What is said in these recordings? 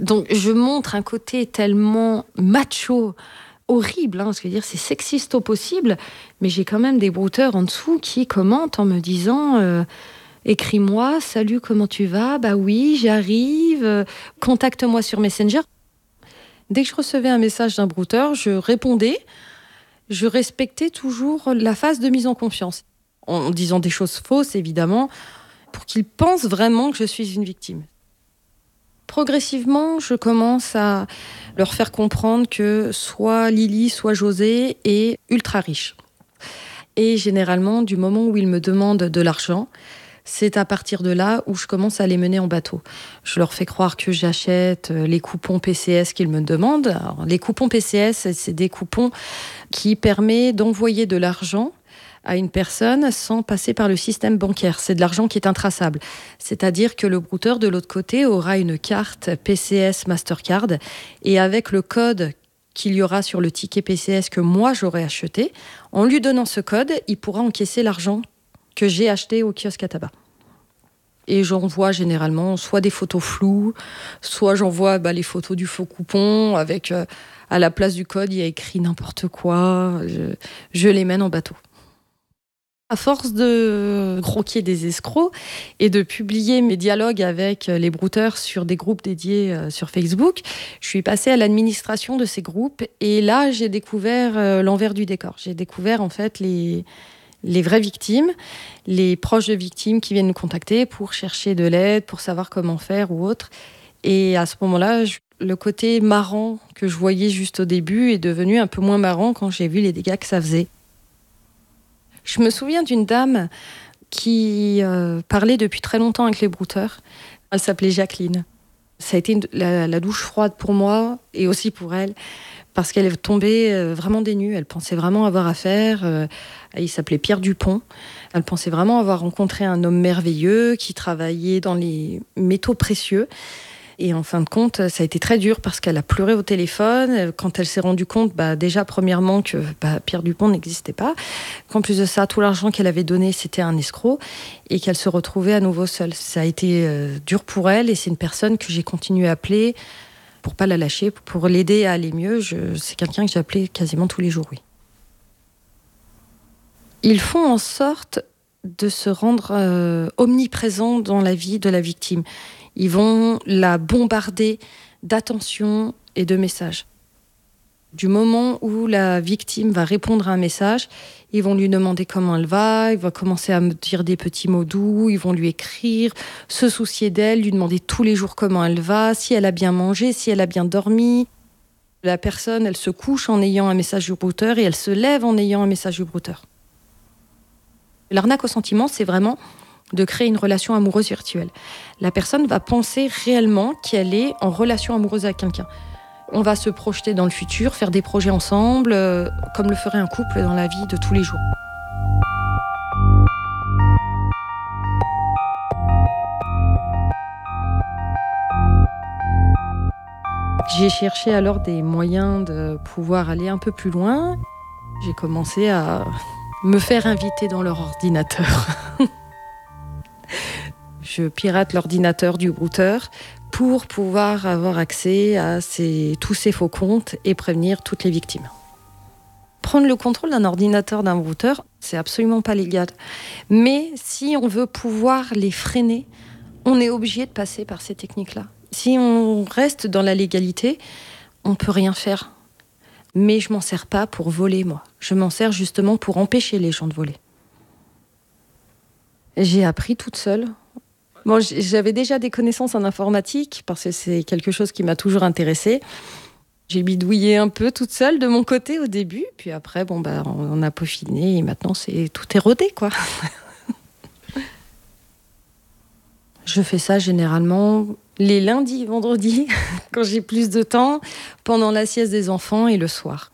Donc, je montre un côté tellement macho, horrible, hein, parce que dire c'est sexiste au possible, mais j'ai quand même des brouteurs en dessous qui commentent en me disant écris-moi, salut, comment tu vas ? Bah oui, j'arrive, contacte-moi sur Messenger. Dès que je recevais un message d'un brouteur, je répondais, je respectais toujours la phase de mise en confiance, en disant des choses fausses évidemment, pour qu'ils pensent vraiment que je suis une victime. Progressivement, je commence à leur faire comprendre que soit Lily, soit José est ultra riche. Et généralement, du moment où ils me demandent de l'argent, c'est à partir de là où je commence à les mener en bateau. Je leur fais croire que j'achète les coupons PCS qu'ils me demandent. Alors, les coupons PCS, c'est des coupons qui permettent d'envoyer de l'argent à une personne sans passer par le système bancaire. C'est de l'argent qui est intraçable. C'est-à-dire que le brouteur de l'autre côté aura une carte PCS Mastercard et avec le code qu'il y aura sur le ticket PCS que moi j'aurai acheté, en lui donnant ce code, il pourra encaisser l'argent que j'ai acheté au kiosque à tabac. Et j'envoie généralement soit des photos floues, soit j'envoie les photos du faux coupon avec à la place du code, il y a écrit n'importe quoi. Je les mène en bateau. À force de croquer des escrocs et de publier mes dialogues avec les brouteurs sur des groupes dédiés sur Facebook, je suis passée à l'administration de ces groupes et là, j'ai découvert l'envers du décor. J'ai découvert en fait les vraies victimes, les proches de victimes qui viennent nous contacter pour chercher de l'aide, pour savoir comment faire ou autre. Et à ce moment-là, le côté marrant que je voyais juste au début est devenu un peu moins marrant quand j'ai vu les dégâts que ça faisait. Je me souviens d'une dame qui parlait depuis très longtemps avec les brouteurs. Elle s'appelait Jacqueline. Ça a été la douche froide pour moi et aussi pour elle, parce qu'elle est tombée vraiment des nues. Elle pensait vraiment avoir affaire. Il s'appelait Pierre Dupont. Elle pensait vraiment avoir rencontré un homme merveilleux qui travaillait dans les métaux précieux. Et en fin de compte, ça a été très dur parce qu'elle a pleuré au téléphone. Quand elle s'est rendue compte, déjà, premièrement, que Pierre Dupont n'existait pas. Qu'en plus de ça, tout l'argent qu'elle avait donné, c'était un escroc. Et qu'elle se retrouvait à nouveau seule. Ça a été dur pour elle. Et c'est une personne que j'ai continué à appeler pour pas la lâcher, pour l'aider à aller mieux. C'est quelqu'un que j'ai appelé quasiment tous les jours, oui. Ils font en sorte de se rendre omniprésents dans la vie de la victime. Ils vont la bombarder d'attention et de messages. Du moment où la victime va répondre à un message, ils vont lui demander comment elle va, il va commencer à me dire des petits mots doux, ils vont lui écrire, se soucier d'elle, lui demander tous les jours comment elle va, si elle a bien mangé, si elle a bien dormi. La personne, elle se couche en ayant un message du brouteur et elle se lève en ayant un message du brouteur. L'arnaque au sentiment, c'est vraiment de créer une relation amoureuse virtuelle. La personne va penser réellement qu'elle est en relation amoureuse avec quelqu'un. On va se projeter dans le futur, faire des projets ensemble, comme le ferait un couple dans la vie de tous les jours. J'ai cherché alors des moyens de pouvoir aller un peu plus loin. J'ai commencé à me faire inviter dans leur ordinateur. Je pirate l'ordinateur du brouteur pour pouvoir avoir accès à tous ces faux comptes et prévenir toutes les victimes. Prendre le contrôle d'un ordinateur d'un brouteur, c'est absolument pas légal. Mais si on veut pouvoir les freiner, on est obligé de passer par ces techniques-là. Si on reste dans la légalité, on peut rien faire. Mais je m'en sers pas pour voler, moi. Je m'en sers justement pour empêcher les gens de voler. J'ai appris toute seule. Bon, j'avais déjà des connaissances en informatique, parce que c'est quelque chose qui m'a toujours intéressée. J'ai bidouillé un peu toute seule de mon côté au début, puis après, on a peaufiné et maintenant tout est rodé, quoi. Je fais ça généralement les lundis et vendredis, quand j'ai plus de temps, pendant la sieste des enfants et le soir.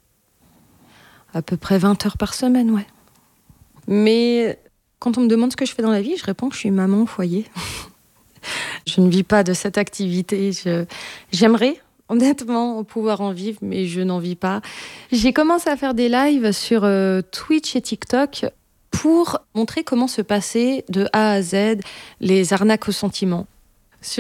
À peu près 20 heures par semaine, ouais. Mais quand on me demande ce que je fais dans la vie, je réponds que je suis maman au foyer. Je ne vis pas de cette activité. J'aimerais, honnêtement, pouvoir en vivre, mais je n'en vis pas. J'ai commencé à faire des lives sur Twitch et TikTok pour montrer comment se passaient de A à Z les arnaques au sentiment.